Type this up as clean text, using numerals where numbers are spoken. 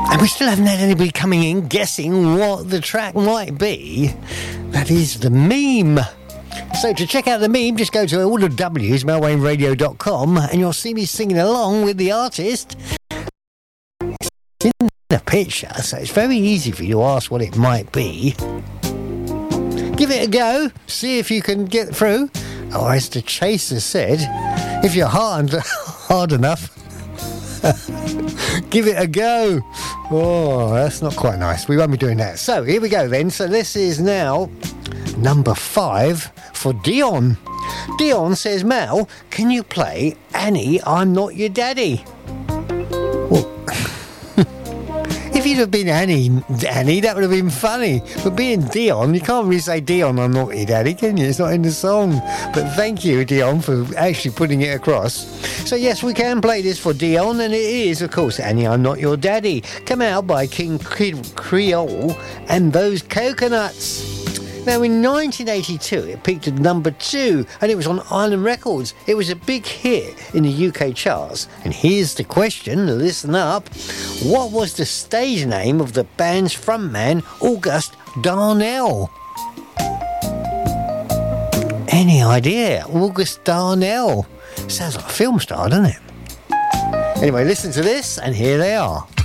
And we still haven't had anybody coming in guessing what the track might be. That is the meme. So to check out the meme, just go to all the W's, melwayneradio.com, and you'll see me singing along with the artist. It's in the picture, so it's very easy for you to ask what it might be. Give it a go, see if you can get through. Or as the chaser said, if you're hard enough, give it a go. Oh, that's not quite nice. We won't be doing that. So here we go then. So this is now number 5 for Dion. Dion says, Mal, can you play Annie, I'm Not Your Daddy? Well, if you'd have been Annie, that would have been funny. But being Dion, you can't really say, Dion, I'm not your daddy, can you? It's not in the song. But thank you, Dion, for actually putting it across. So yes, we can play this for Dion, and it is, of course, Annie, I'm Not Your Daddy. Come out by King Creole and Those Coconuts. Now, in 1982, it peaked at number 2, and it was on Island Records. It was a big hit in the UK charts. And here's the question, listen up. What was the stage name of the band's frontman, August Darnell? Any idea? August Darnell. Sounds like a film star, doesn't it? Anyway, listen to this, and here they are.